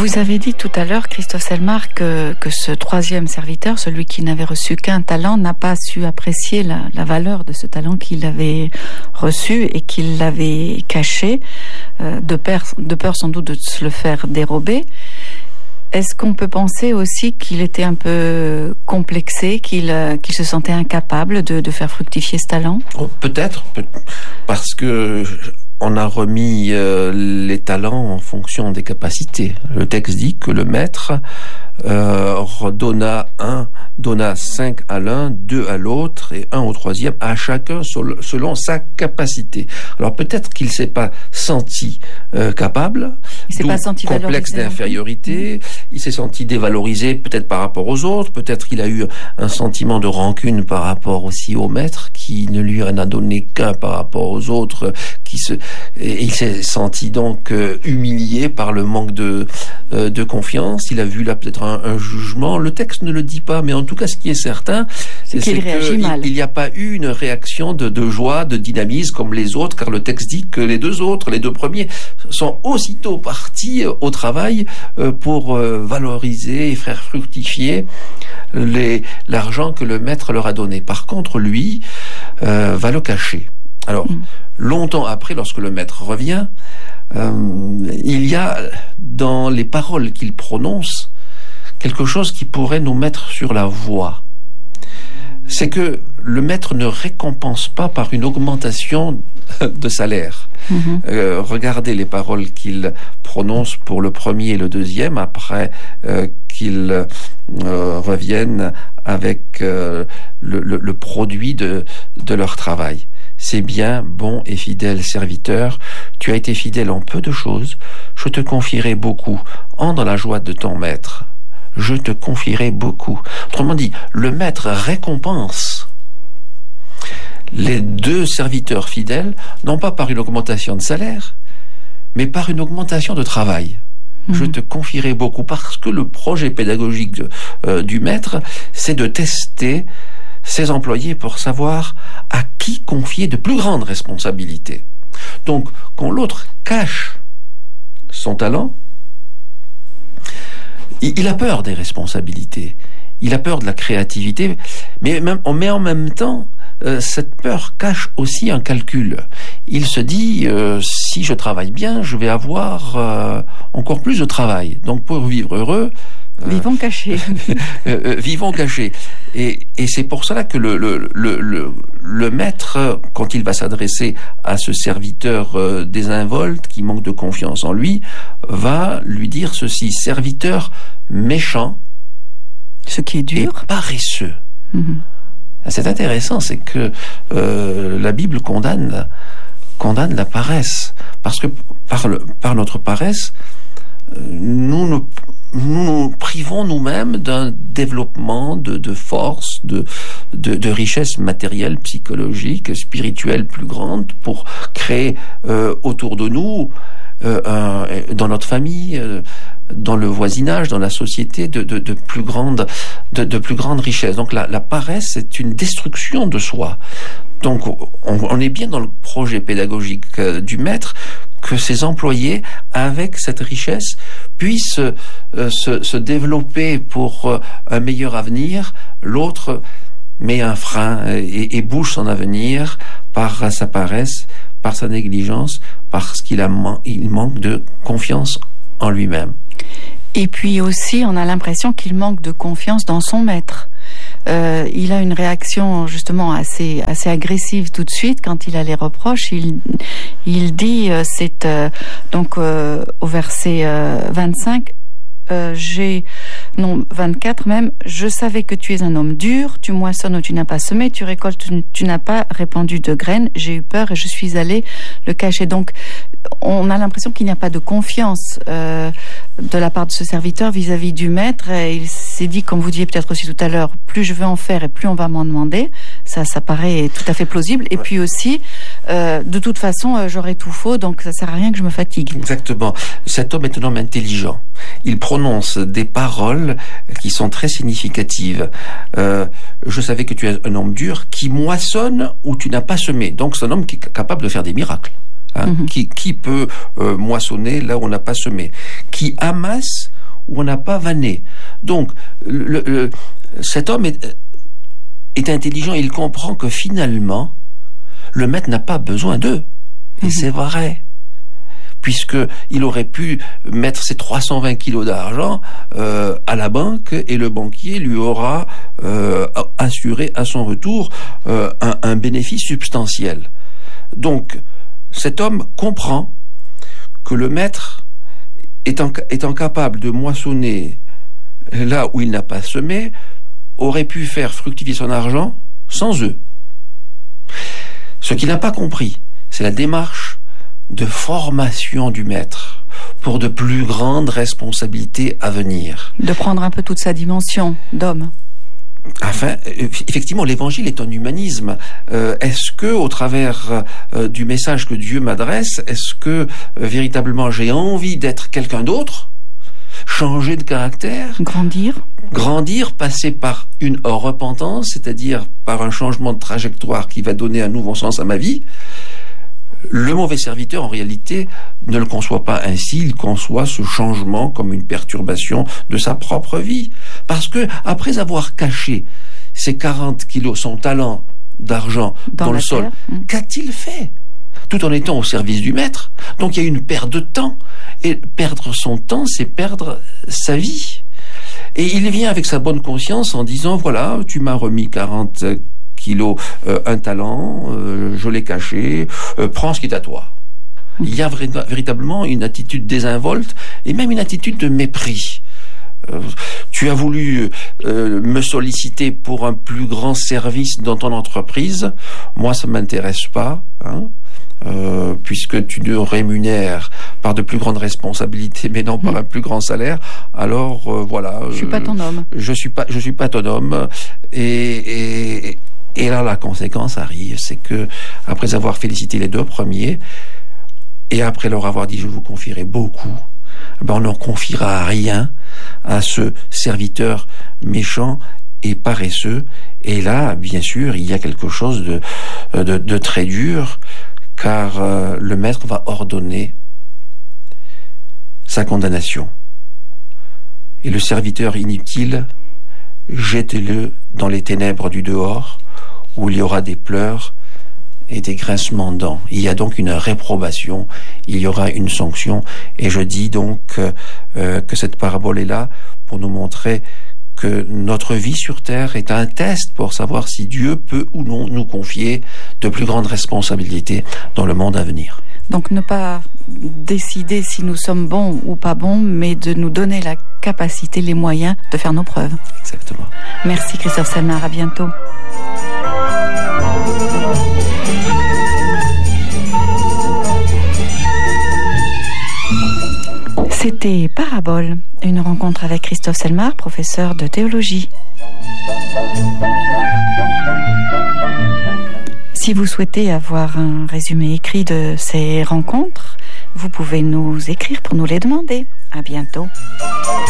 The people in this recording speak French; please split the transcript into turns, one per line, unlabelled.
Vous avez dit tout à l'heure, Christophe Selmar, que ce troisième serviteur, celui qui n'avait reçu qu'un talent, n'a pas su apprécier la valeur de ce talent qu'il avait reçu et qu'il l'avait caché, de peur sans doute de se le faire dérober. Est-ce qu'on peut penser aussi qu'il était un peu complexé, qu'il se sentait incapable de faire fructifier ce talent ?
Peut-être, parce que on a remis les talents en fonction des capacités. Le texte dit que le maître donna 5 à l'un, 2 à l'autre et 1 au troisième, à chacun selon sa capacité. Alors peut-être qu'il s'est pas senti capable,
il s'est pas senti
complexe d'infériorité, il s'est senti dévalorisé peut-être par rapport aux autres, peut-être qu'il a eu un sentiment de rancune par rapport aussi au maître qui ne lui en a donné qu'un par rapport aux autres, et il s'est senti donc humilié par le manque de confiance. Il a vu là peut-être un jugement. Le texte ne le dit pas, mais en tout cas, ce qui est certain, c'est qu'il n'y a pas eu une réaction de joie, de dynamisme comme les autres, car le texte dit que les deux premiers, sont aussitôt partis au travail pour valoriser et faire fructifier l'argent que le maître leur a donné. Par contre, lui va le cacher. Alors, longtemps après, lorsque le maître revient, il y a dans les paroles qu'il prononce quelque chose qui pourrait nous mettre sur la voie. C'est que le maître ne récompense pas par une augmentation de salaire. Regardez les paroles qu'il prononce pour le premier et le deuxième après qu'ils reviennent avec le produit de leur travail. C'est bien, bon et fidèle serviteur, tu as été fidèle en peu de choses, je te confierai beaucoup. Entre dans la joie de ton maître, je te confierai beaucoup. Autrement dit, le maître récompense les deux serviteurs fidèles, non pas par une augmentation de salaire, mais par une augmentation de travail. Je te confierai beaucoup, parce que le projet pédagogique du maître, c'est de tester ses employés pour savoir à qui confier de plus grandes responsabilités. Donc, quand l'autre cache son talent, il a peur des responsabilités, il a peur de la créativité, mais en même temps, cette peur cache aussi un calcul. Il se dit, si je travaille bien, je vais avoir encore plus de travail. Donc, pour vivre heureux,
vivons cachés.
Vivons cachés. Et c'est pour cela que le maître, quand il va s'adresser à ce serviteur désinvolte, qui manque de confiance en lui, va lui dire ceci: serviteur méchant,
ce qui est dur,
et paresseux. C'est intéressant, c'est que la Bible condamne la paresse, parce que par notre paresse, nous nous privons nous-mêmes d'un développement de force, de richesse matérielle, psychologique, spirituelle plus grande, pour créer autour de nous, dans notre famille, dans le voisinage, dans la société, de plus grande richesse. Donc la paresse, c'est une destruction de soi. Donc on est bien dans le projet pédagogique du maître, que ses employés, avec cette richesse, puissent se développer pour un meilleur avenir. L'autre met un frein et bouge son avenir par sa paresse, par sa négligence, parce qu'il manque de confiance en lui-même.
Et puis aussi, on a l'impression qu'il manque de confiance dans son maître. Il a une réaction justement assez agressive tout de suite quand il a les reproches. Il dit, donc au verset 25, 24 même, je savais que tu es un homme dur, tu moissonnes où tu n'as pas semé, tu récoltes où tu n'as pas répandu de graines, j'ai eu peur et je suis allé le cacher. Donc on a l'impression qu'il n'y a pas de confiance de la part de ce serviteur vis-à-vis du maître, et il s'est dit, comme vous disiez peut-être aussi tout à l'heure, plus je vais en faire et plus on va m'en demander. Ça paraît tout à fait plausible. Et puis aussi, de toute façon, j'aurai tout faux, donc ça sert à rien que je me fatigue.
Exactement. Cet homme est un homme intelligent. Il prononce des paroles qui sont très significatives. Je savais que tu es un homme dur qui moissonne où tu n'as pas semé. Donc c'est un homme qui est capable de faire des miracles. Qui peut moissonner là où on n'a pas semé. Qui amasse où on n'a pas vanné. Donc, cet homme est intelligent, il comprend que finalement, le maître n'a pas besoin d'eux. Et c'est vrai. Puisqu'il aurait pu mettre ses 320 kilos d'argent à la banque et le banquier lui aura assuré à son retour un bénéfice substantiel. Donc, cet homme comprend que le maître, étant capable de moissonner là où il n'a pas semé, aurait pu faire fructifier son argent sans eux. Ce qu'il n'a pas compris, c'est la démarche de formation du maître pour de plus grandes responsabilités à venir.
De prendre un peu toute sa dimension d'homme.
Enfin, effectivement, l'évangile est un humanisme. Est-ce que, au travers du message que Dieu m'adresse, est-ce que véritablement j'ai envie d'être quelqu'un d'autre, changer de caractère, grandir, passer par une repentance, c'est-à-dire par un changement de trajectoire qui va donner un nouveau sens à ma vie? Le mauvais serviteur, en réalité, ne le conçoit pas ainsi. Il conçoit ce changement comme une perturbation de sa propre vie. Parce que, après avoir caché ses 40 kilos, son talent d'argent dans le sol, qu'a-t-il fait? Tout en étant au service du maître. Donc il y a une perte de temps. Et perdre son temps, c'est perdre sa vie. Et il vient avec sa bonne conscience en disant, voilà, tu m'as remis 40 kilos, un talent, je l'ai caché, prends ce qui est à toi. Il y a véritablement une attitude désinvolte et même une attitude de mépris. Tu as voulu me solliciter pour un plus grand service dans ton entreprise. Moi, ça ne m'intéresse pas, puisque tu nous rémunères par de plus grandes responsabilités, mais non par un plus grand salaire. Alors voilà.
Je suis pas ton homme.
Je suis pas ton homme. Et là, la conséquence arrive, c'est que après avoir félicité les deux premiers, et après leur avoir dit je vous confierai beaucoup, on n'en confiera rien à ce serviteur méchant et paresseux. Et là, bien sûr, il y a quelque chose de très dur, car le maître va ordonner sa condamnation. Et le serviteur inutile, jetez-le dans les ténèbres du dehors, où il y aura des pleurs et des grincements de dents. Il y a donc une réprobation, il y aura une sanction. Et je dis donc que cette parabole est là pour nous montrer que notre vie sur terre est un test pour savoir si Dieu peut ou non nous confier de plus grandes responsabilités dans le monde à venir.
Donc ne pas décider si nous sommes bons ou pas bons, mais de nous donner la capacité, les moyens de faire nos preuves.
Exactement.
Merci Christophe Selmar, à bientôt. C'était Parabole, une rencontre avec Christophe Selmar, professeur de théologie. Si vous souhaitez avoir un résumé écrit de ces rencontres, vous pouvez nous écrire pour nous les demander. À bientôt.